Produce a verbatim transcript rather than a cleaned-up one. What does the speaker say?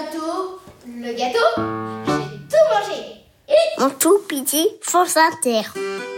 gâteau. Le gâteau, j'ai tout mangé. Et... Mon tout petit France Inter.